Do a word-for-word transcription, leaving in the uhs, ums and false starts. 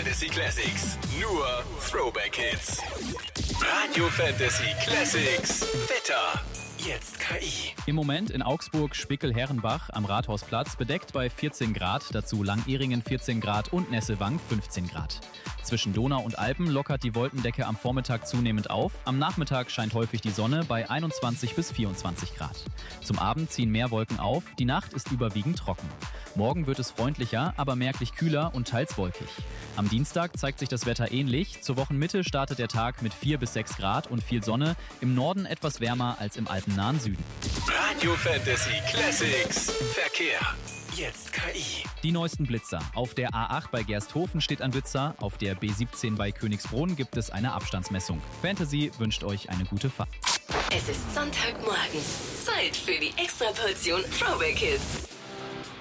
Fantasy Classics. Nur Throwback Hits. Radio Fantasy Classics. Wetter. Jetzt K I. Im Moment in Augsburg Spickel-Herrenbach am Rathausplatz bedeckt bei vierzehn Grad, dazu Langehringen vierzehn Grad und Nessewang fünfzehn Grad. Zwischen Donau und Alpen lockert die Wolkendecke am Vormittag zunehmend auf. Am Nachmittag scheint häufig die Sonne bei einundzwanzig bis vierundzwanzig Grad. Zum Abend ziehen mehr Wolken auf, die Nacht ist überwiegend trocken. Morgen wird es freundlicher, aber merklich kühler und teils wolkig. Am Dienstag zeigt sich das Wetter ähnlich. Zur Wochenmitte startet der Tag mit vier bis sechs Grad und viel Sonne. Im Norden etwas wärmer als im alpennahen Süden. Radio Fantasy Classics. Verkehr. Jetzt K I. Die neuesten Blitzer. Auf der A acht bei Gersthofen steht ein Blitzer. Auf der B siebzehn bei Königsbrunn gibt es eine Abstandsmessung. Fantasy wünscht euch eine gute Fahrt. Es ist Sonntagmorgen. Zeit für die Extraportion Throwback Hits.